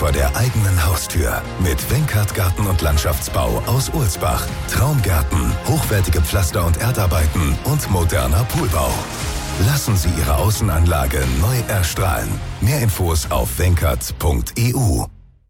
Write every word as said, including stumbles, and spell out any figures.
vor der eigenen Haustür. Mit Wenkert Garten- und Landschaftsbau aus Ulsbach. Traumgärten, hochwertige Pflaster- und Erdarbeiten und moderner Poolbau. Lassen Sie Ihre Außenanlage neu erstrahlen. Mehr Infos auf wenkert punkt e u.